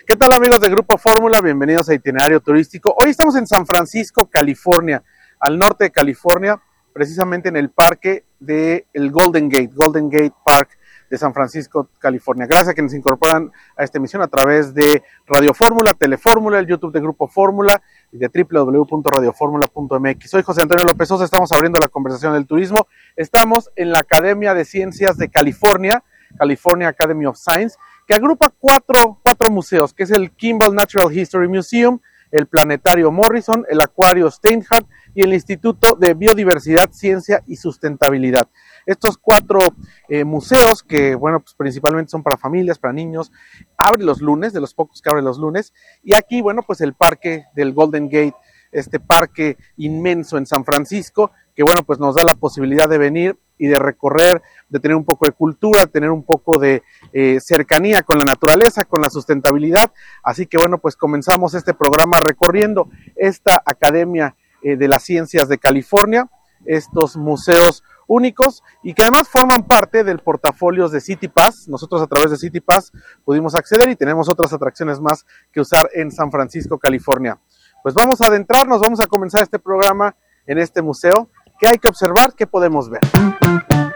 ¿Qué tal amigos de Grupo Fórmula? Bienvenidos a Itinerario Turístico. Hoy estamos en San Francisco, California, al norte de California, precisamente en el parque del Golden Gate Park de San Francisco, California. Gracias a quienes se incorporan a esta emisión a través de Radio Fórmula, Telefórmula, el YouTube de Grupo Fórmula y de www.radioformula.mx. Soy José Antonio López Sosa, estamos abriendo la conversación del turismo. Estamos en la Academia de Ciencias de California, California Academy of Science, que agrupa cuatro museos, que es el Kimball Natural History Museum, el Planetario Morrison, el Acuario Steinhardt y el Instituto de Biodiversidad, Ciencia y Sustentabilidad. Estos cuatro museos, que bueno, pues principalmente son para familias, para niños, abre los lunes, de los pocos que abre los lunes, y aquí, bueno, pues el parque del Golden Gate, este parque inmenso en San Francisco, que bueno, pues nos da la posibilidad de venir y de recorrer, de tener un poco de cultura, tener un poco de cercanía con la naturaleza, con la sustentabilidad. Así que bueno, pues comenzamos este programa recorriendo esta Academia de las Ciencias de California, estos museos únicos y que además forman parte del portafolio de City Pass. Nosotros a través de City Pass pudimos acceder y tenemos otras atracciones más que usar en San Francisco, California. Pues vamos a adentrarnos, vamos a comenzar este programa en este museo. ¿Qué hay que observar? ¿Qué podemos ver?